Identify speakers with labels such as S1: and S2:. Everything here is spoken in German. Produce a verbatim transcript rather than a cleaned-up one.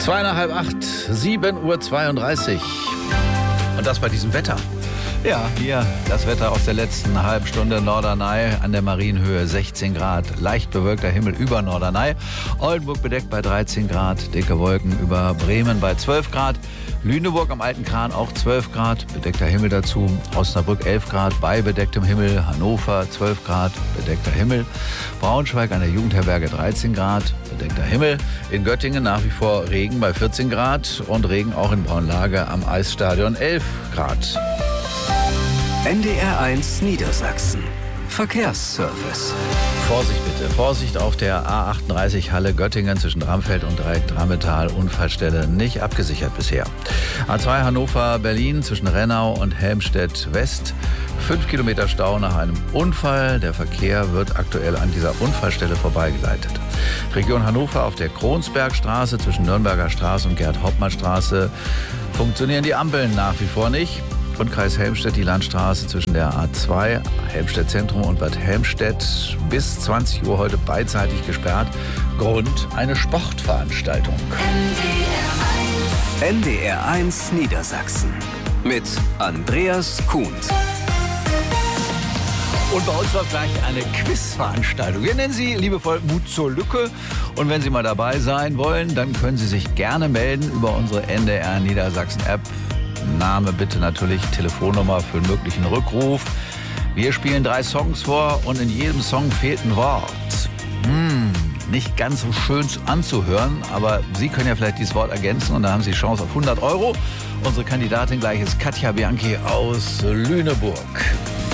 S1: Zwei nach halb acht, sieben Uhr zweiunddreißig. Und das bei diesem Wetter. Ja, hier das Wetter aus der letzten halben Stunde. Norderney an der Marienhöhe sechzehn Grad. Leicht bewölkter Himmel über Norderney. Oldenburg bedeckt bei dreizehn Grad. Dicke Wolken über Bremen bei zwölf Grad. Lüneburg am Alten Kran auch zwölf Grad. Bedeckter Himmel dazu. Osnabrück elf Grad bei bedecktem Himmel. Hannover zwölf Grad. Bedeckter Himmel. Braunschweig an der Jugendherberge dreizehn Grad. Bedeckter Himmel. In Göttingen nach wie vor Regen bei vierzehn Grad. Und Regen auch in Braunlage am Eisstadion elf Grad.
S2: N D R eins Niedersachsen. Verkehrsservice.
S1: Vorsicht bitte, Vorsicht auf der A achtunddreißig Halle Göttingen zwischen Dramfeld und Dreieck-Drammetal. Unfallstelle nicht abgesichert bisher. A zwei Hannover Berlin zwischen Rennau und Helmstedt West. Fünf Kilometer Stau nach einem Unfall. Der Verkehr wird aktuell an dieser Unfallstelle vorbeigeleitet. Region Hannover auf der Kronsbergstraße zwischen Nürnberger Straße und Gerd-Hauptmann-Straße funktionieren die Ampeln nach wie vor nicht. Und Kreis Helmstedt die Landstraße zwischen der A zwei, Helmstedt Zentrum und Bad Helmstedt bis zwanzig Uhr heute beidseitig gesperrt. Grund eine Sportveranstaltung.
S2: N D R eins Niedersachsen mit Andreas Kuhns.
S1: Und bei uns läuft gleich eine Quizveranstaltung. Wir nennen sie liebevoll Mut zur Lücke. Und wenn Sie mal dabei sein wollen, dann können Sie sich gerne melden über unsere N D R Niedersachsen App. Name bitte natürlich, Telefonnummer für einen möglichen Rückruf. Wir spielen drei Songs vor und in jedem Song fehlt ein Wort. Hm, nicht ganz so schön anzuhören, aber Sie können ja vielleicht dieses Wort ergänzen und da haben Sie Chance auf hundert Euro. Unsere Kandidatin gleich ist Katja Bianchi aus Lüneburg.